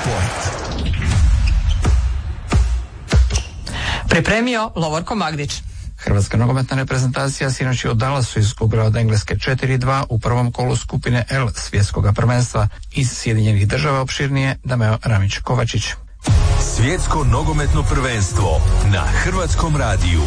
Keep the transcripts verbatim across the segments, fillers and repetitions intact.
sport. Pripremio Lovorko Magdić. Hrvatska nogometna reprezentacija sinoć je u Dallasu izgubila od Engleske četiri dva u prvom kolu skupine L svjetskog prvenstva. Iz Sjedinjenih država opširnije Dameo Ramić-Kovačić. Svjetsko nogometno prvenstvo na Hrvatskom radiju.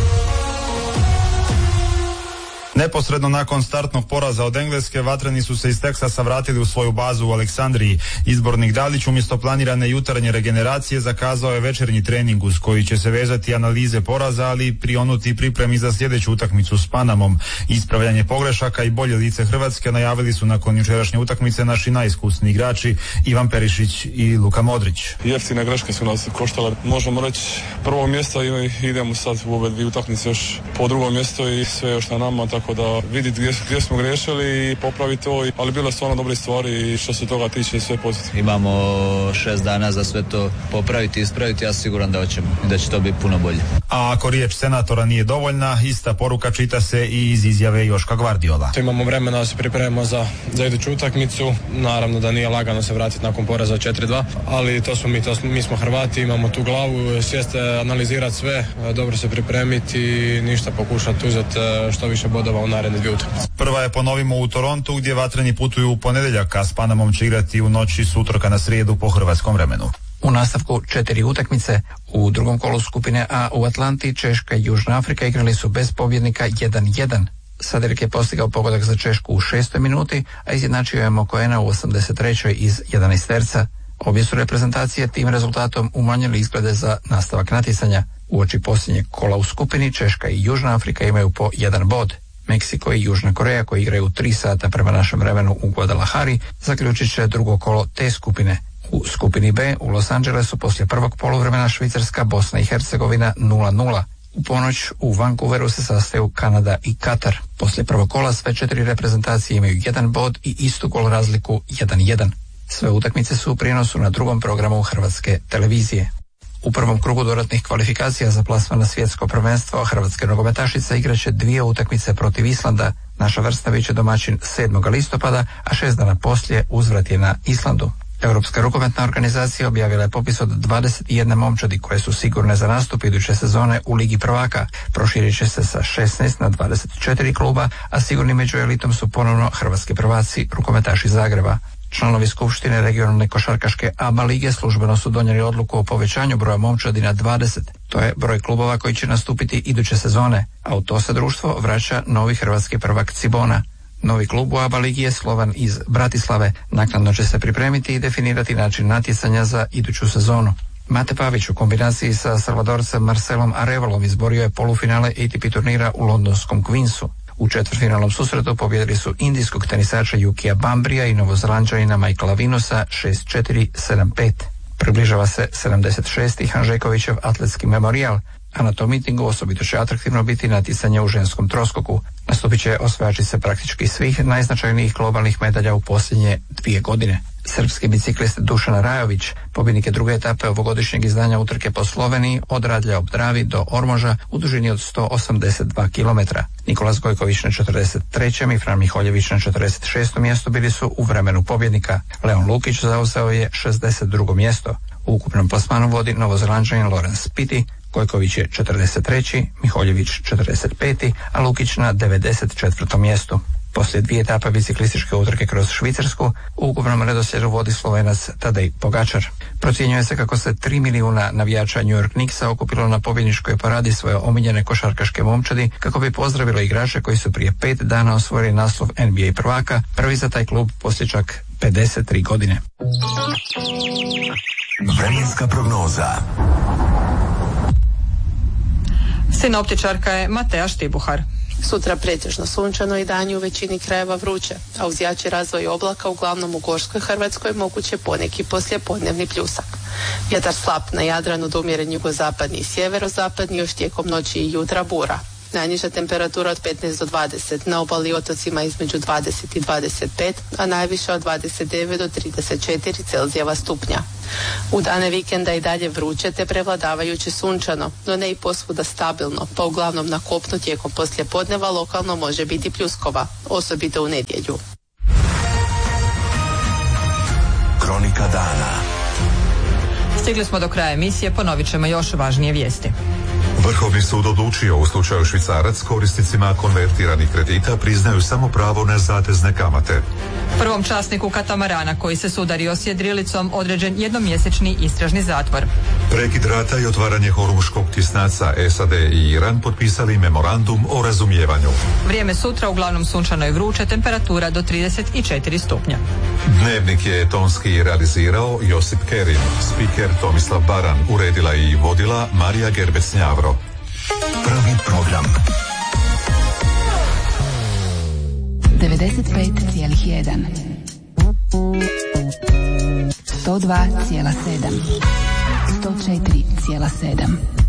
Neposredno nakon startnog poraza od Engleske, vatreni su se iz Teksasa vratili u svoju bazu u Aleksandriji. Izbornik Dalić umjesto planirane jutarnje regeneracije zakazao je večernji trening uz koji će se vezati analize poraza, ali i prionuti pripremi za sljedeću utakmicu s Panamom. Ispravljanje pogrešaka i bolje lice Hrvatske najavili su nakon jučerašnje utakmice naši najiskusni igrači Ivan Perišić i Luka Modrić. Jeftine greške su nas koštale. Možemo reći prvo mjesto i idemo sad u ove dvije utakmice još po drugo mjesto i sve još na nama, tako da vidjeti gdje, gdje smo grešili i popraviti to, ali bilo je stvarno dobre stvari i što se toga tiče sve pozitivno. Imamo šest dana za sve to popraviti i ispraviti, ja sam siguran da hoćemo i da će to biti puno bolje. A ako riječ senatora nije dovoljna, ista poruka čita se i iz izjave Joška Gvardiola. Imamo vremena da se pripremimo za, za iduću utakmicu, naravno da nije lagano se vratiti nakon poraza četiri dva, ali to smo mi, to smo, mi smo Hrvati, imamo tu glavu, sjeste, analizirati sve, dobro se pripremiti i ništa pokušati uzeti što više bodova u naredne dvije utakmice. Prva je, ponovimo, u Torontu gdje vatreni putuju u ponedjeljak, a s Panamom će igrati u noći s utorka na srijedu po hrvatskom vremenu. U nastavku četiri utakmice u drugom kolu skupine A u Atlanti Češka i Južna Afrika igrali su bez pobjednika jedan jedan. Saderik je postigao pogodak za Češku u šestoj minuti, a izjednačio je Mokoena u osamdeset trećoj iz jedanaest terca. Obje su reprezentacije tim rezultatom umanjili izglede za nastavak natjecanja. Uoči posljednjeg kola u skupini Češka i Južna Afrika imaju po jedan bod. Meksiko i Južna Koreja, koji igraju tri sata prema našem vremenu u Guadalajari, zaključit će drugo kolo te skupine. U skupini B u Los Angelesu poslije prvog poluvremena Švicarska, Bosna i Hercegovina nula nula. U ponoć u Vancouveru se sastaju Kanada i Katar. Poslije prvog kola sve četiri reprezentacije imaju jedan bod i istu gol razliku jedan jedan. Sve utakmice su u prijenosu na drugom programu Hrvatske televizije. U prvom krugu dodatnih kvalifikacija za plasman na svjetsko prvenstvo hrvatske nogometašice igraće dvije utakmice protiv Islanda. Naša vrsta bit će domaćin sedmog listopada, a šest dana poslije uzvrat je na Islandu. Europska rukometna organizacija objavila je popis od dvadeset jedne momčadi koje su sigurne za nastup iduće sezone u Ligi prvaka. Proširit će se sa šesnaest na dvadeset četiri kluba, a sigurni među elitom su ponovno hrvatski prvaci, rukometaši Zagreba. Članovi Skupštine regionalne košarkaške A B A lige službeno su donijeli odluku o povećanju broja momčadi na dvadeset. To je broj klubova koji će nastupiti iduće sezone, a u to se društvo vraća novi hrvatski prvak Cibona. Novi klub u A B A ligi je Slovan iz Bratislave. Naknadno će se pripremiti i definirati način natjecanja za iduću sezonu. Mate Pavić u kombinaciji sa Salvadorcem Marcelom Arevalom izborio je polufinale A T P turnira u londonskom Queensu. U četvrtfinalnom susretu pobjedili su indijskog tenisača Yukija Bambrija i novozelanđanina Michaela Vinusa šest četiri sedam pet. Približava se sedamdeset šesti Hanžekovićev atletski memorijal, a na tom mitingu osobito će atraktivno biti natjecanje u ženskom troskoku. Nastupit će osvajačice praktički svih najznačajnijih globalnih medalja u posljednje dvije godine. Srpski biciklist Dušan Rajović, pobjednik je druge etape ovogodišnjeg izdanja utrke po Sloveniji od Radlja ob Dravi do Ormoža u dužini od sto osamdeset dva kilometra. Nikolas Gojković na četrdeset trećem i Fran Miholjević na četrdeset šestom mjestu bili su u vremenu pobjednika. Leon Lukić zauzeo je šezdeset drugo mjesto. U ukupnom plasmanu vodi novozelanđanin Lorenz Pitti, Gojković je četrdeset treći, Miholjević četrdeset peti, a Lukić na devedeset četvrtom mjestu. Poslije dvije etape biciklističke utrke kroz Švicarsku, u ukupnom redoslijedu vodi Slovenac Tadej Pogačar. Procjenjuje se kako se tri milijuna navijača New York Knicksa okupilo na pobjedničkoj paradi svoje omiljene košarkaške momčadi kako bi pozdravilo igrače koji su prije pet dana osvojili naslov N B A prvaka, prvi za taj klub poslije čak pedeset tri godine. Vremenska prognoza. Sinoptičarka je Mateja Štibuhar. Sutra pretežno sunčano i danju u većini krajeva vruće, a uz jači razvoj oblaka uglavnom u Gorskoj Hrvatskoj moguće poneki poslijepodnevni pljusak. Vjetar slab na Jadranu do umjeren jugozapadni i sjeverozapadni, još tijekom noći i jutra bura. Najniža temperatura od petnaest do dvadeset, na obali i otocima između dvadeset i dvadeset pet, a najviša od dvadeset devet do trideset četiri Celzijeva stupnja. U dane vikenda i dalje vruće te prevladavajuće sunčano, no ne i posvuda stabilno, pa uglavnom na kopnu tijekom poslijepodneva lokalno može biti pljuskova, osobito u nedjelju. Kronika dana Stigli smo do kraja emisije, ponovit ćemo još važnije vijesti. Vrhovni sud odlučio u slučaju Švicarac korisnicima konvertiranih kredita priznaju samo pravo na zatezne kamate. Prvom časniku katamarana koji se sudario s jedrilicom određen jednomjesečni istražni zatvor. Prekid rata i otvaranje Hormuškog tjesnaca S A D i Iran potpisali memorandum o razumijevanju. Vrijeme sutra uglavnom sunčano i vruće, temperatura do trideset četiri stupnja. Dnevnik je tonski realizirao Josip Kerin, spiker Tomislav Baran, uredila i vodila Marija Gerbec-Njavro. Prvi program. devedeset pet zarez jedan, sto dva zarez sedam, sto četiri zarez sedam.